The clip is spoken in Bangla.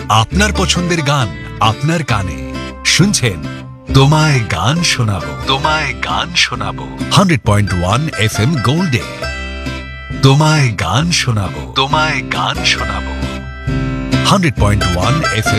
আপনার পছন্দের গান আপনার কানে শুনছেন তোমায় গান শোনাবো, তোমায় গান শোনাবো 100.1 FM গোল্ডে। তোমায় গান শোনাবো, তোমায় গান শোনাবো 100.1 FM